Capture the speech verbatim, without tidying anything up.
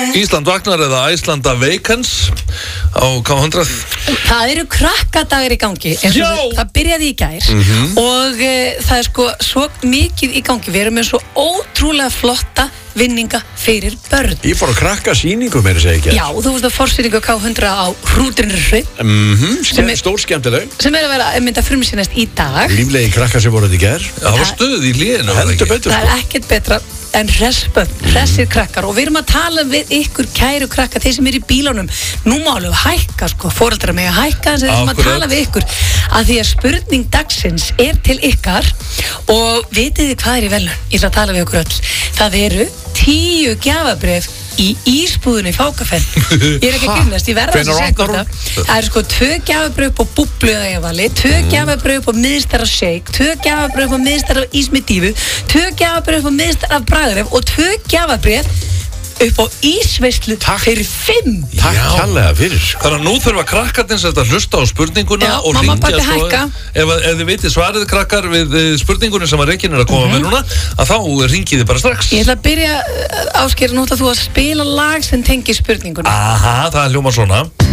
Ísland vaknar eða Iceland Awakens á K hundrað. Það eru krakkadagar í gangi eins og það, það byrjaði í gær mm-hmm. og uh, það er sko svo mikið í gangi. Við erum með svo ótrúlega flotta vinninga fyrir börn. Ég fór að krakka sýningu meira segja ekki. Já, þú veist að forsýningu K hundrað á Hrútrinri mm-hmm. sem er stór skemmtileg sem er að vera að mynda frumsýnast í dag. Líflegi krakkar sem voruð í gær. Já, það var stöð í hlénu. Heldur betur. Það er ekkert betra en hressbönn, hressir krakkar og við erum að tala við ykkur kæru krakkar, þeir sem eru í bílunum. Nú má alveg hækka sko, foreldrar mega hækka þess að við erum að tala við ykkur að því að spurning dagsins er til ykkar og vitið þið hvað er í velun? Ég ætla að tala við ykkur öll. Það eru tíu gjafabréf í ísbúðunni í Fákafen. Ég er ekki að grínast, ég verða þess að segja þetta. Það eru sko tvö gjafabréf upp á Búblu eða Evali, tvö gjafabréf upp á Miðstara Shake, tvö gjafabréf upp á Miðstara Ís með Dífu, tvö gjafabréf upp á Miðstara Bragðaref og tvö gjafabréf upp á Ísveislu fyrir fimm. Takk kærlega fyrir. Þannig að nú þurfa krakkarnir að hlusta á spurninguna Já, og mamma, ringja pabbi, hækka. ef, ef þið vitið svarið krakkar við spurningunni sem að Regín er að koma mm-hmm. með núna, að þá ringið þið bara strax. Ég ætla að byrja, Ásgeir, nú ætla þú að spila lag sem tengir spurninguna. Aha, það er hljómar svona.